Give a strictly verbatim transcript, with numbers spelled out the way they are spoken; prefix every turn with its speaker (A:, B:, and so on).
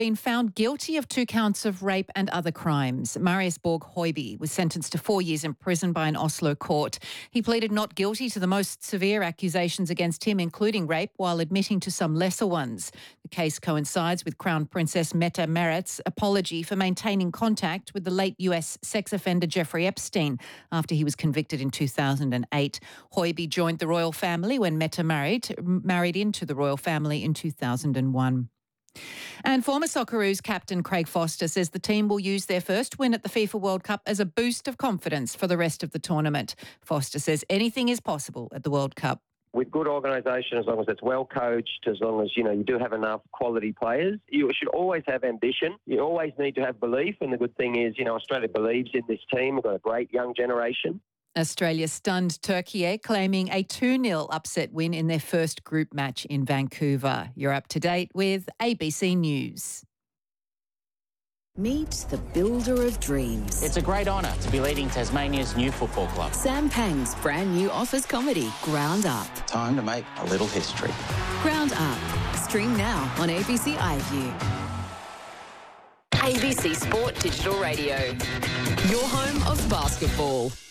A: been found guilty of two counts of rape and other crimes. Marius Borg Høiby was sentenced to four years in prison by an Oslo court. He pleaded not guilty to the most severe accusations against him, including rape, while admitting to some lesser ones. The case coincides with Crown Princess Mette Marit's apology for maintaining contact with the late U S sex offender Jeffrey Epstein after he was convicted in two thousand eight. Høiby joined the royal family when Mette married, married into the royal family in two thousand one. And former Socceroos captain Craig Foster says the team will use their first win at the FIFA World Cup as a boost of confidence for the rest of the tournament. Foster says anything is possible at the World Cup.
B: With good organisation, as long as it's well coached, as long as, you know, you do have enough quality players, you should always have ambition. You always need to have belief. And the good thing is, you know, Australia believes in this team. We've got a great young generation.
A: Australia stunned Turkey, claiming a two nil upset win in their first group match in Vancouver. You're up to date with A B C News.
C: Meet the builder of dreams.
D: It's a great honour to be leading Tasmania's new football club.
C: Sam Pang's brand new office comedy, Ground Up.
E: Time to make a little history.
C: Ground Up. Stream now on A B C iView. A B C Sport Digital Radio. Your home of basketball.